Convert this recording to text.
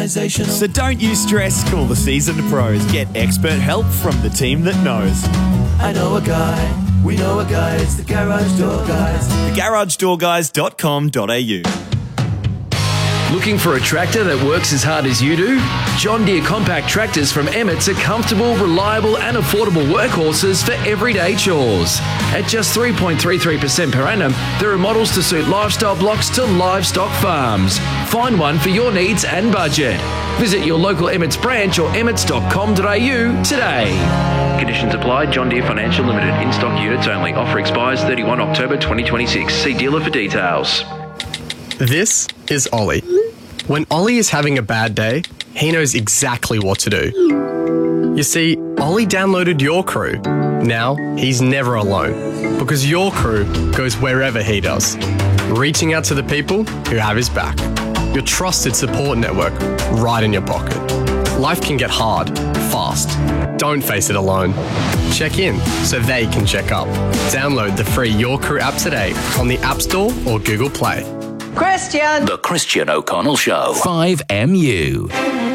organisational. So don't you stress, call the seasoned pros. Get expert help from the team that knows. I know a guy, we know a guy, it's the Garage Door Guys. TheGarageDoorGuys.com.au. Looking for a tractor that works as hard as you do? John Deere compact tractors from Emmett's are comfortable, reliable and affordable workhorses for everyday chores. At just 3.33% per annum, there are models to suit lifestyle blocks to livestock farms. Find one for your needs and budget. Visit your local Emmett's branch or emmets.com.au today. Conditions apply. John Deere Financial Limited. In-stock units only. Offer expires 31 October 2026. See dealer for details. This is Ollie. When Ollie is having a bad day, he knows exactly what to do. You see, Ollie downloaded Your Crew. Now, he's never alone, because Your Crew goes wherever he does, reaching out to the people who have his back. Your trusted support network right in your pocket. Life can get hard, fast. Don't face it alone. Check in so they can check up. Download the free Your Crew app today on the App Store or Google Play. Christian. The Christian O'Connell Show. 5MU.